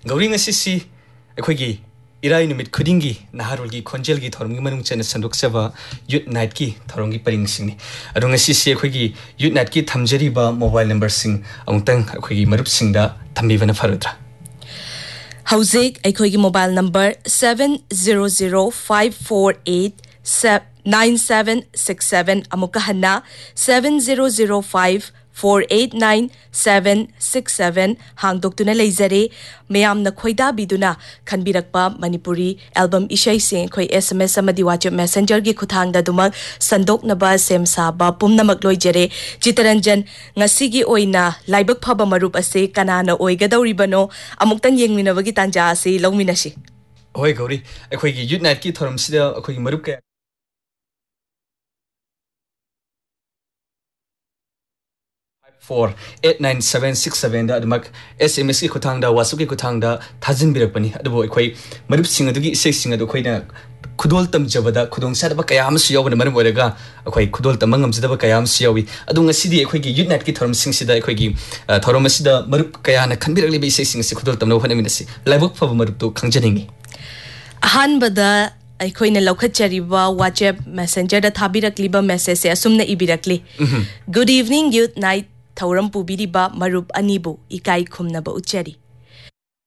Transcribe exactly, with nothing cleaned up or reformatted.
Gauring assisi akhoi irai numit khudingi naharulgi khonjelgi thorumgi manung chena sanduksaba youth night ki thorumgi paring singni adung assisi akhoi youth night ki thamjari ba mobile number sing amutang akhoi marup singda thambibana farudra Hauzik akhoi mobile number seven zero zero five four eight nine seven six seven amuka hanna seven zero zero five four eight nine seven six seven hangdoktuna leizare mayamna khoida biduna khanbirakpa manipuri album ishai sing khoi sms amadi whatsapp messenger gi khuthangda dumak sandoknaba semsaba pumnamak loijare Chitaranjan ngasi gi oina laibak phaba marup ase kanana oigadawribano amuktang yengminabagi tanja ase longminashi Hoi Gauri akhoi gi youth night ki thorum sida akhoi gi marup ka four eight nine seven six seven da adumak sms ki kuthangda whatsapp ki kuthangda thajin birakpani adubo ekhoi marup sing adugi ise sing adu khoina khudol tam jabada khudong sadaba kayam su yawna marum oraga ekhoi khudol tam ngam jadaba kayam su yawi adu ngasidi ekhoi gi youth night ki thorum sing sida ekhoi gi thorum asida marup kayana khanbirakli be ise sing se khudol tam no hana minasi laibok phab marup to khangjaningi ahan bada aikoina laukhatchariba whatsapp messenger da thabirakliba message se asumna ibirakli good evening youth night Thauram pubiriba marup anibu ikai khumnaba uchari